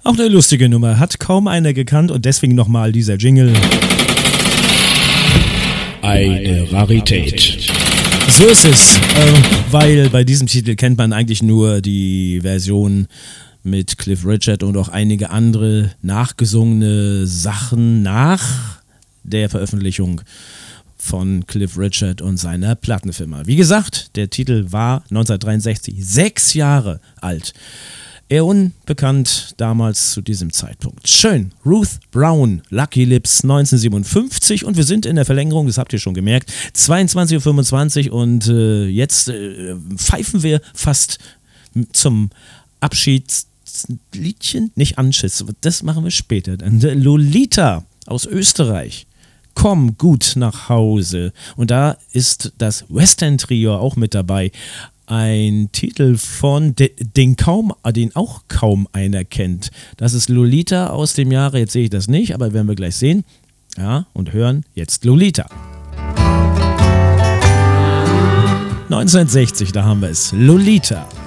Auch eine lustige Nummer, hat kaum einer gekannt und deswegen nochmal dieser Jingle. Eine Rarität. So ist es, weil bei diesem Titel kennt man eigentlich nur die Version mit Cliff Richard und auch einige andere nachgesungene Sachen nach der Veröffentlichung von Cliff Richard und seiner Plattenfirma. Wie gesagt, der Titel war 1963 6 Jahre alt. Eher unbekannt damals zu diesem Zeitpunkt. Schön, Ruth Brown, Lucky Lips 1957 und wir sind in der Verlängerung, das habt ihr schon gemerkt, 22.25 Uhr und jetzt pfeifen wir fast zum Abschiedsliedchen, nicht Anschiss, das machen wir später. Dann Lolita aus Österreich. Komm gut nach Hause. Und da ist das Western Trio auch mit dabei. Ein Titel von, den auch kaum einer kennt. Das ist Lolita aus dem Jahre, jetzt sehe ich das nicht, aber werden wir gleich sehen. Ja, und hören jetzt Lolita. 1960, da haben wir es. Lolita.